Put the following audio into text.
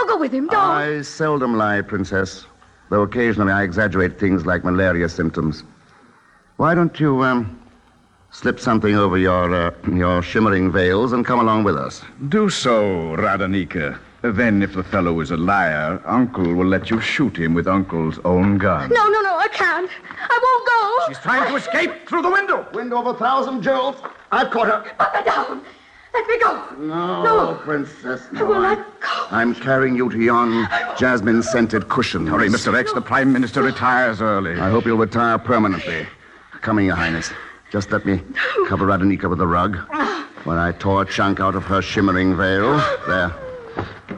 I'll go with him. Don't. I seldom lie, Princess, though occasionally I exaggerate things like malaria symptoms. Why don't you, slip something over your shimmering veils and come along with us? Do so, Radhanika. Then, if the fellow is a liar, Uncle will let you shoot him with Uncle's own gun. No, I can't. I won't go. She's trying to escape through the window. Window of 1,000 jewels. I've caught her. Put me down. Let me go. No, Princess, no. I will not go. I'm carrying you to yon jasmine-scented cushion. Hurry, Mr. X. The Prime Minister retires early. I hope you'll retire permanently. Coming, Your Highness. Just let me cover Radhanika with the rug, where I tore a chunk out of her shimmering veil. There.